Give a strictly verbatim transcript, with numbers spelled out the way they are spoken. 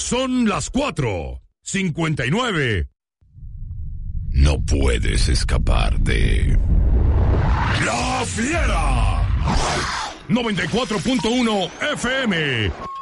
Son las cuatro cincuenta y nueve. No puedes escapar de La Fiera. noventa y cuatro punto uno F M.